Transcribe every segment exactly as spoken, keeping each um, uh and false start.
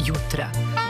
jutra.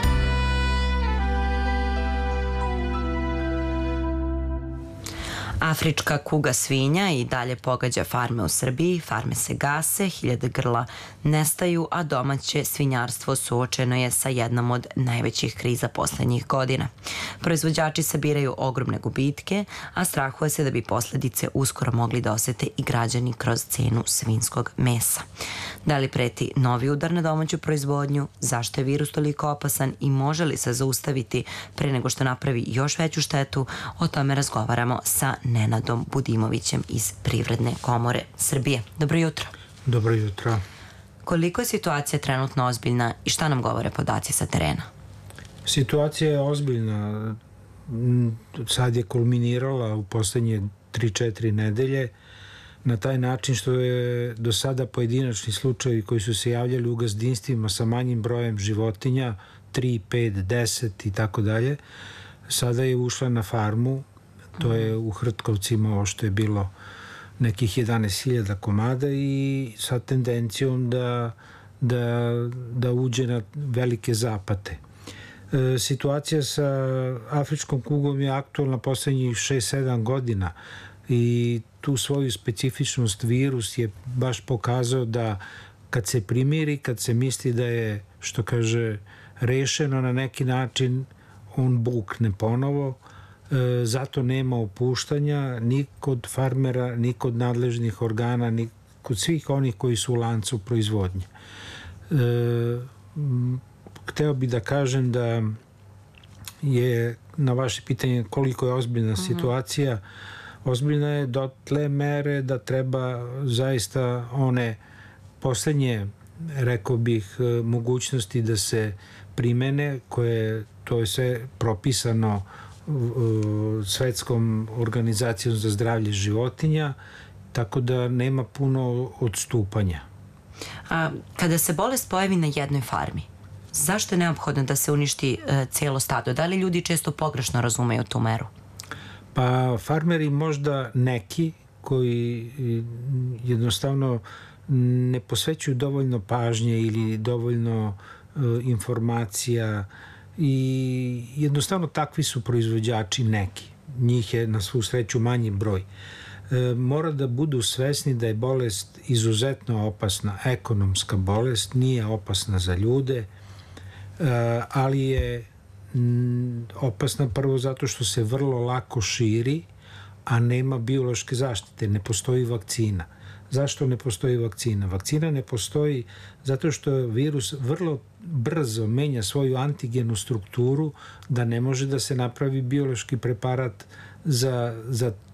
Afrička kuga svinja i dalje pogađa farme u Srbiji, farme se gase, hiljade grla nestaju, a domaće svinjarstvo suočeno je sa jednom od najvećih kriza poslednjih godina. Proizvođači sabiraju ogromne gubitke, a strahuje se da bi posledice uskoro mogli da osete i građani kroz cenu svinjskog mesa. Da li preti novi udar na domaću proizvodnju, zašto je virus toliko opasan i može li se zaustaviti pre nego što napravi još veću štetu, o tome razgovaramo sa Nenadom Budimovićem iz Privredne komore Srbije. Dobro jutro. Dobro jutro. Koliko je situacija trenutno ozbiljna i šta nam govore podaci sa terena? Situacija je ozbiljna. Sad je kulminirala u poslednje tri četiri nedelje na taj način što je do sada pojedinačni slučajevi koji su se javljali u gazdinstvima sa manjim brojem životinja, tri, pet, deset i tako dalje, sada je ušla na farmu. To je u Hrtkovcima ovo što je bilo nekih jedanaest hiljada komada i sa tendencijom da, da, da uđe na velike zapate. E, situacija sa afričkom kugom je aktualna poslednjih šest sedam godina i tu svoju specifičnost virus je baš pokazao da kad se primiri, kad se misli da je, što kaže, rešeno na neki način, on bukne ponovo. Zato nema opuštanja ni kod farmera, ni kod nadležnih organa, ni kod svih onih koji su u lancu proizvodnje. E, hteo bih da kažem da je na vaše pitanje koliko je ozbiljna mm-hmm. situacija, ozbiljna je do tle mere da treba zaista one poslednje, rekao bih, mogućnosti da se primene, koje to je sve propisano Svetskom organizacijom za zdravlje životinja, tako da nema puno odstupanja. A kada se bolest pojavi na jednoj farmi, zašto je neophodno da se uništi e, cijelo stado? Da li ljudi često pogrešno razumeju tu meru? Pa farmeri možda neki koji jednostavno ne posvećuju dovoljno pažnje ili dovoljno e, informacija i jednostavno takvi su proizvođači neki. Njih je na svu sreću manji broj. E, mora da budu svesni da je bolest izuzetno opasna, ekonomska bolest, nije opasna za ljude, e, ali je m, opasna prvo zato što se vrlo lako širi, a nema biološke zaštite, ne postoji vakcina. Zašto ne postoji vakcina? Vakcina ne postoji zato što virus vrlo brzo menja svoju antigenu strukturu da ne može da se napravi biološki preparat za, za